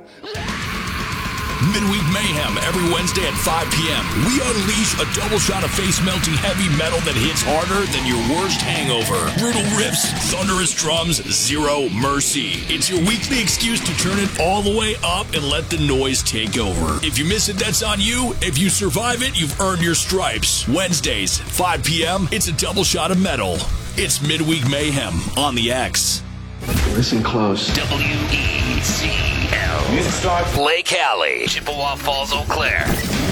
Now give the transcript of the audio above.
Midweek Mayhem every Wednesday at 5 p.m. We unleash a double shot of face-melting heavy metal that hits harder than your worst hangover. Brutal riffs, thunderous drums, zero mercy. It's your weekly excuse to turn it all the way up and let the noise take over. If you miss it, that's on you. If you survive it, you've earned your stripes. Wednesdays, 5 p.m., it's a double shot of metal. It's Midweek Mayhem on the X. Listen close. WECL. Music starts. Lake Alley, Chippewa Falls, Eau Claire.